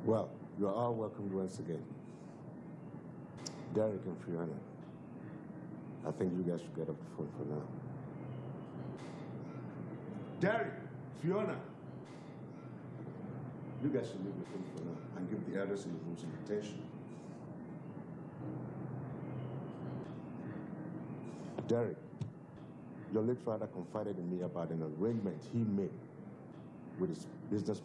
Well, you are all welcome once again. Derek and Fiona, I think you guys should get off the phone for now. Derek, Fiona, you guys should leave the phone for now and give the others in the room some attention. Derek, your late father confided in me about an arrangement he made with his business